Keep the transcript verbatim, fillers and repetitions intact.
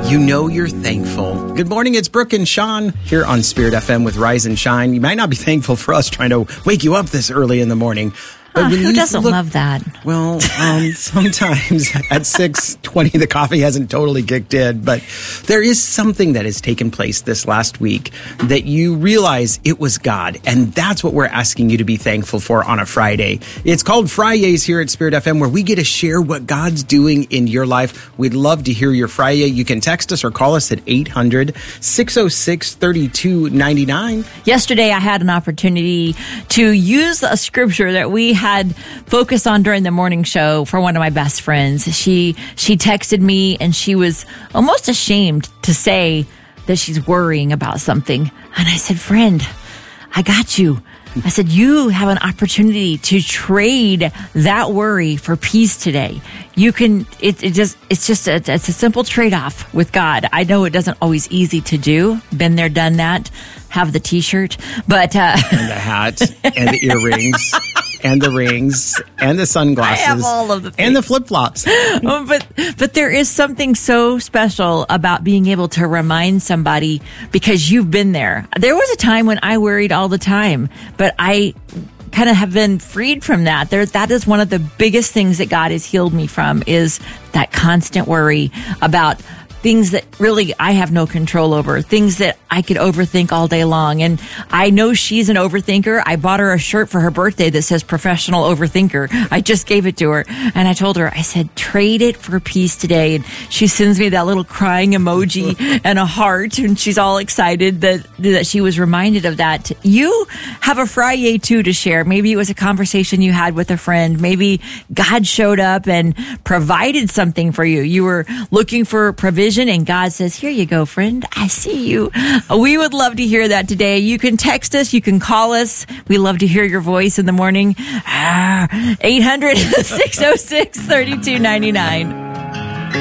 You know you're thankful. Good morning, it's Brooke and Sean here on Spirit F M with Rise and Shine. You might not be thankful for us trying to wake you up this early in the morning. But uh, who doesn't look, love that? Well, um, sometimes at six twenty, the coffee hasn't totally kicked in. But there is something that has taken place this last week that you realize it was God. And that's what we're asking you to be thankful for on a Friday. It's called Fridays here at Spirit F M, where we get to share what God's doing in your life. We'd love to hear your Friday. You can text us or call us at eight hundred, six oh six, three two nine nine. Yesterday, I had an opportunity to use a scripture that we had focused on during the morning show for one of my best friends. She she texted me and she was almost ashamed to say that she's worrying about something. And I said, friend, I got you. I said, you have an opportunity to trade that worry for peace today. You can, it, it just, it's just, a, it's a simple trade-off with God. I know it doesn't always easy to do. Been there, done that. Have the t-shirt, but, uh, and the hat and the earrings and the rings and the sunglasses. I have all of the things. And the flip-flops. but, but there is something so special about being able to remind somebody because you've been there. There was a time when I worried all the time, but I kind of have been freed from that. There, that is one of the biggest things that God has healed me from is that constant worry about things that really I have no control over, things that I could overthink all day long. And I know she's an overthinker. I bought her a shirt for her birthday that says professional overthinker. I just gave it to her. And I told her, I said, trade it for peace today. And she sends me that little crying emoji and a heart. And she's all excited that, that she was reminded of that. You have a Friday too to share. Maybe it was a conversation you had with a friend. Maybe God showed up and provided something for you. You were looking for provision. And God says, here you go, friend. I see you. We would love to hear that today. You can text us. You can call us. We love to hear your voice in the morning. eight hundred, six oh six, three two nine nine.